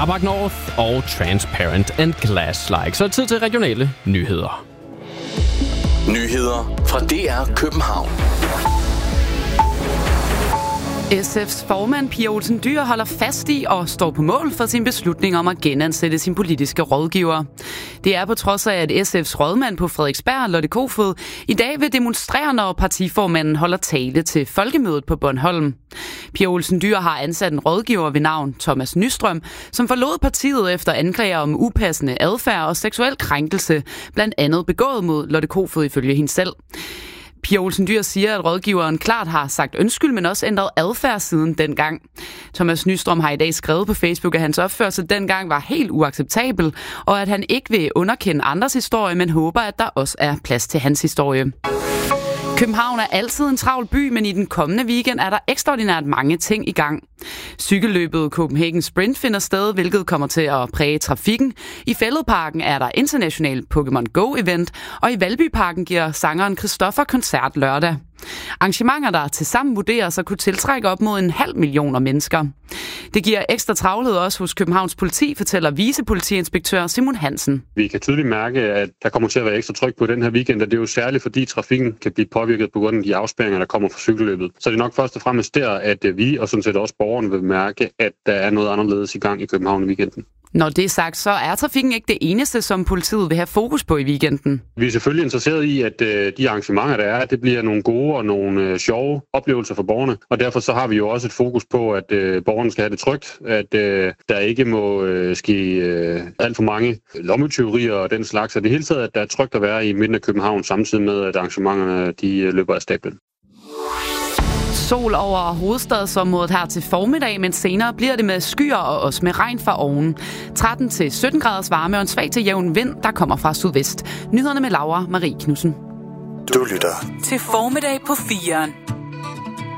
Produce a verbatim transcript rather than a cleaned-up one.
Starbuck North og Transparent and Glass-like. Så er det tid til regionale nyheder. Nyheder fra D R København. S F's formand Pia Olsen Dyhr holder fast i og står på mål for sin beslutning om at genansætte sin politiske rådgiver. Det er på trods af, at S F's rådmand på Frederiksberg, Lotte Kofod, i dag vil demonstrere, når partiformanden holder tale til folkemødet på Bornholm. Pia Olsen Dyhr har ansat en rådgiver ved navn Thomas Nystrøm, som forlod partiet efter anklager om upassende adfærd og seksuel krænkelse, blandt andet begået mod Lotte Kofod ifølge hende selv. Pia Olsen Dyhr siger, at rådgiveren klart har sagt undskyld, men også ændret adfærd siden dengang. Thomas Nystrøm har i dag skrevet på Facebook, at hans opførsel dengang var helt uacceptabel, og at han ikke vil underkende andres historie, men håber, at der også er plads til hans historie. København er altid en travl by, men i den kommende weekend er der ekstraordinært mange ting i gang. Cykelløbet Copenhagen Sprint finder sted, hvilket kommer til at præge trafikken. I Fælledparken er der international Pokémon Go-event, og i Valbyparken giver sangeren Christoffer koncert lørdag. Arrangementer, der tilsammen vurderes at kunne tiltrække op mod en halv millioner mennesker. Det giver ekstra travlhed også hos Københavns politi, fortæller vicepolitiinspektør Simon Hansen. Vi kan tydeligt mærke, at der kommer til at være ekstra tryk på den her weekend, og det er jo særligt fordi trafikken kan blive påvirket på grund af de afspærringer, der kommer fra cykelløbet. Så det er nok først og fremmest der, at vi og sådan set også borgerne vil mærke, at der er noget anderledes i gang i København i weekenden. Når det er sagt, så er trafikken ikke det eneste, som politiet vil have fokus på i weekenden. Vi er selvfølgelig interesseret i, at øh, de arrangementer, der er, det bliver nogle gode og nogle øh, sjove oplevelser for borgerne. Og derfor så har vi jo også et fokus på, at øh, borgerne skal have det trygt, at øh, der ikke må øh, ske øh, alt for mange lommetyverier og den slags. Og det hele taget, at der er trygt at være i midten af København, samtidig med, at arrangementerne de øh, løber af stablen. Sol over hovedstadsområdet her til formiddag, men senere bliver det med skyer og også med regn fra oven. tretten til sytten graders varme og en svag til jævn vind, der kommer fra sydvest. Nyhederne med Laura Marie Knudsen. Du lytter til formiddag på firen.